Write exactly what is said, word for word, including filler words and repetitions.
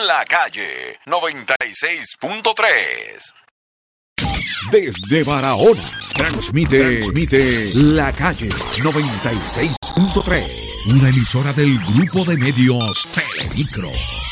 La Calle noventa y seis punto tres. Desde Barahona, transmite, transmite La Calle noventa y seis punto tres. Una emisora del grupo de medios Telemicro.